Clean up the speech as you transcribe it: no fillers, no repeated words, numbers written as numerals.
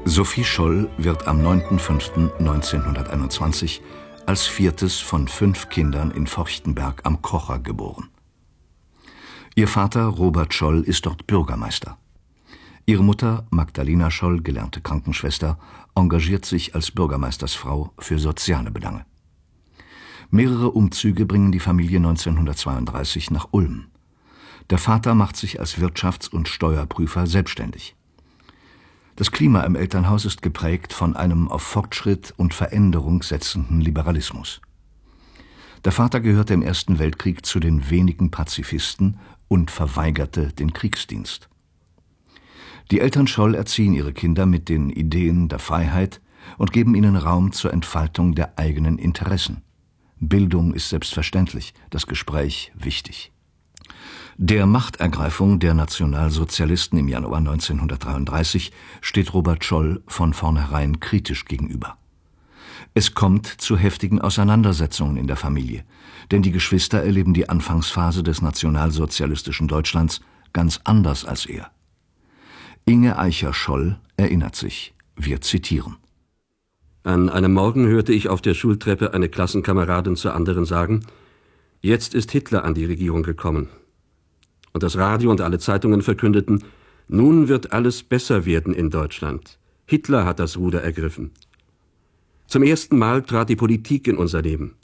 Sophie Scholl wird am 9.5.1921 als viertes von 5 Kindern in Forchtenberg am Kocher geboren. Ihr Vater Robert Scholl ist dort Bürgermeister. Ihre Mutter Magdalena Scholl, gelernte Krankenschwester, engagiert sich als Bürgermeistersfrau für soziale Belange. Mehrere Umzüge bringen die Familie 1932 nach Ulm. Der Vater macht sich als Wirtschafts- und Steuerprüfer selbstständig. Das Klima im Elternhaus ist geprägt von einem auf Fortschritt und Veränderung setzenden Liberalismus. Der Vater gehörte im Ersten Weltkrieg zu den wenigen Pazifisten und verweigerte den Kriegsdienst. Die Eltern Scholl erziehen ihre Kinder mit den Ideen der Freiheit und geben ihnen Raum zur Entfaltung der eigenen Interessen. Bildung ist selbstverständlich, das Gespräch wichtig. Der Machtergreifung der Nationalsozialisten im Januar 1933 steht Robert Scholl von vornherein kritisch gegenüber. Es kommt zu heftigen Auseinandersetzungen in der Familie, denn die Geschwister erleben die Anfangsphase des nationalsozialistischen Deutschlands ganz anders als er. Inge Eicher-Scholl erinnert sich, wir zitieren: An einem Morgen hörte ich auf der Schultreppe eine Klassenkameradin zur anderen sagen: Jetzt ist Hitler an die Regierung gekommen. Und das Radio und alle Zeitungen verkündeten: Nun wird alles besser werden in Deutschland. Hitler hat das Ruder ergriffen. Zum ersten Mal trat die Politik in unser Leben.